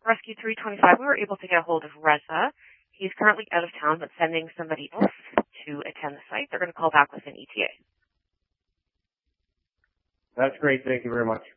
Rescue 325, we were able to get a hold of Reza. He's currently out of town, but sending somebody else to attend the site. They're going to call back with an ETA. That's great. Thank you very much.